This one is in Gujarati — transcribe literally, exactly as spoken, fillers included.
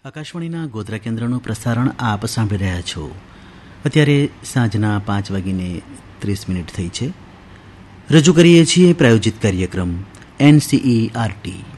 આકાશવાણીના ગોધરા કેન્દ્રનું પ્રસારણ આપ સાંભળી રહ્યા છો. અત્યારે સાંજના પાંચ વાગીને ત્રીસ મિનિટ થઈ છે. રજૂ કરીએ છીએ પ્રાયોજિત કાર્યક્રમ એનસીઈઆરટી.